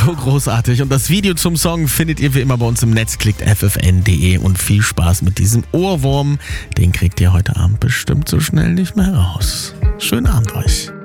So großartig. Und das Video zum Song findet ihr wie immer bei uns im Netz. Klickt ffn.de und viel Spaß mit diesem Ohrwurm. Den kriegt ihr heute Abend bestimmt so schnell nicht mehr raus. Schönen Abend euch.